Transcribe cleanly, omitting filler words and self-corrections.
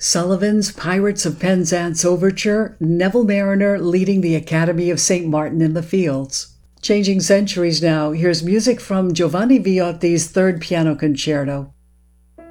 Sullivan's Pirates of Penzance Overture, Neville Mariner leading the Academy of St. Martin in the Fields. Changing centuries now, here's music from Giovanni Viotti's Third Piano Concerto.